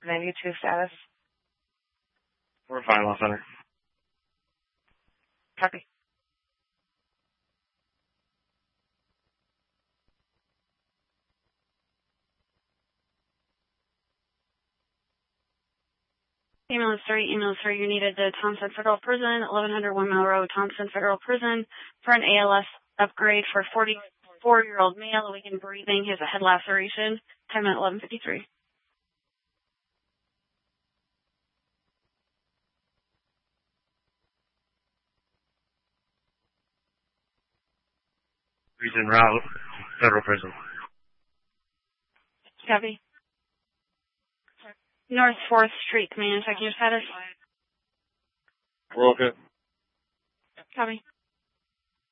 92 status. We're fine, Law Center. Copy. Ambulance 3, you needed to Thompson Federal Prison, 1100 One Mill Road, Thompson Federal Prison, for an ALS upgrade for a 44-year-old male, awakened breathing. He has a head laceration. Time at 11:53. Reason route, Federal Prison. Copy. North 4th Street, can you check your status? We're okay. Copy.